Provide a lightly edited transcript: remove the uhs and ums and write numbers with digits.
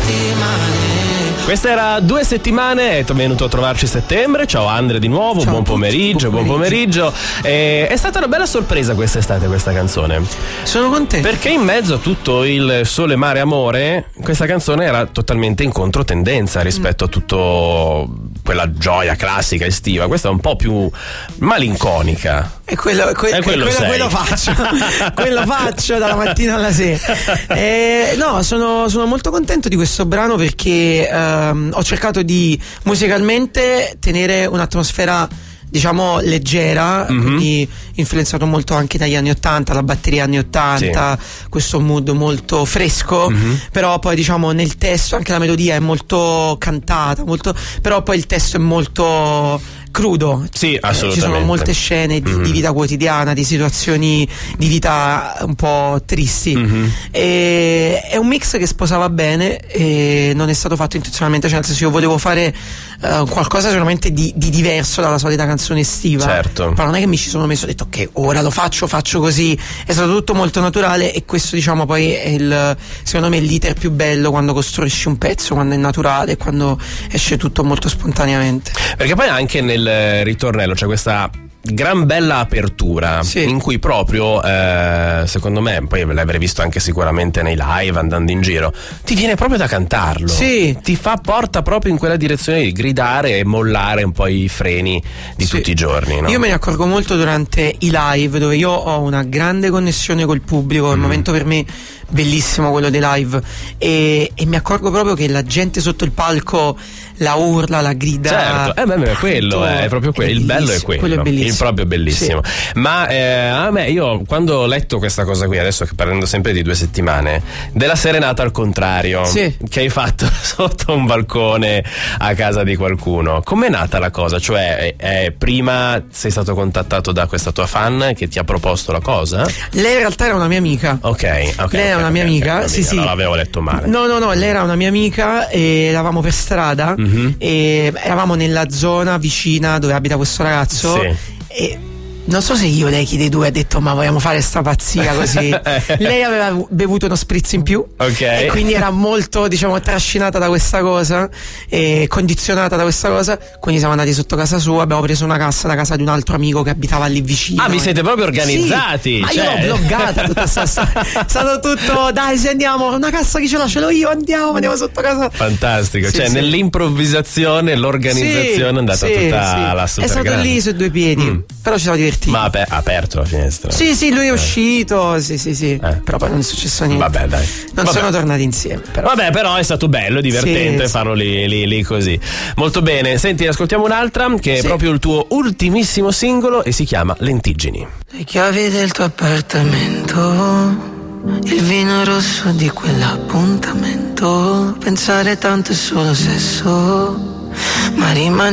Questa era 2 settimane, è venuto a trovarci settembre. Ciao Andre di nuovo, Ciao buon pomeriggio. È stata una bella sorpresa quest'estate questa canzone. Sono contento. Perché in mezzo a tutto il sole, mare, amore, questa canzone era totalmente in controtendenza rispetto a tutto quella gioia classica estiva. Questa è un po' più malinconica. E quello faccio. Quello faccio dalla mattina alla sera. No, sono molto contento di questo brano perché ho cercato di musicalmente tenere un'atmosfera, diciamo, leggera, quindi influenzato molto anche dagli anni 80, la batteria anni 80, sì. Questo mood molto fresco, però poi, diciamo, nel testo anche la melodia è molto cantata, però poi il testo è molto crudo. Sì, assolutamente. Ci sono molte scene di vita quotidiana, di situazioni di vita un po' tristi. E è un mix che sposava bene e non è stato fatto intenzionalmente, cioè nel senso, io volevo fare qualcosa sicuramente di diverso dalla solita canzone estiva. Certo. Però non è che mi ci sono messo e ho detto ok, ora lo faccio così. È stato tutto molto naturale e questo, diciamo, poi è secondo me l'iter più bello, quando costruisci un pezzo, quando è naturale, quando esce tutto molto spontaneamente. Perché poi anche nel ritornello c'è questa gran bella apertura, sì, in cui proprio secondo me, poi l'avrei visto anche sicuramente nei live andando in giro, ti viene proprio da cantarlo, sì, ti porta proprio in quella direzione di gridare e mollare un po' i freni di tutti i giorni, no? Io me ne accorgo molto durante i live, dove io ho una grande connessione col pubblico, è un momento per me bellissimo quello dei live, e mi accorgo proprio che la gente sotto il palco la urla, la grida. Certo, quello è proprio quello, il bello è quello è bellissimo. Il proprio bellissimo, sì. Ma a me, io quando ho letto questa cosa qui, adesso che parlando sempre di 2 settimane, della serenata al contrario, sì, che hai fatto sotto un balcone a casa di qualcuno, com'è nata la cosa? Cioè prima sei stato contattato da questa tua fan che ti ha proposto la cosa? Lei in realtà era una mia amica. Ok, lei è una mia amica, sì. Non l'avevo letto male. No, lei era una mia amica e eravamo per strada e eravamo nella zona vicina dove abita questo ragazzo, sì. E non so se lei chi dei due ha detto ma vogliamo fare sta pazzia così. Lei aveva bevuto uno spritz in più, e quindi era molto, diciamo, trascinata da questa cosa e condizionata da questa cosa, quindi siamo andati sotto casa sua, abbiamo preso una cassa da casa di un altro amico che abitava lì vicino. Vi siete proprio organizzati? Sì, ma io l'ho bloggata tutta sta storia. È stato tutto, dai, se andiamo, una cassa chi ce l'ha? Ce l'ho io, andiamo sotto casa. Fantastico, sì, nell'improvvisazione l'organizzazione è andata tutta alla super. È stato grande. Lì su 2 piedi, però ci siamo divertiti. Ma ha aperto la finestra? Sì, lui è uscito, sì. Però poi non è successo niente. Vabbè, dai. Sono tornati insieme. Però. Vabbè, però è stato bello, divertente farlo lì così. Molto bene. Senti, ascoltiamo un'altra che è proprio il tuo ultimissimo singolo e si chiama Lentiggini. Le chiavi del tuo appartamento, il vino rosso di quell'appuntamento, pensare tanto è solo sesso, ma rimane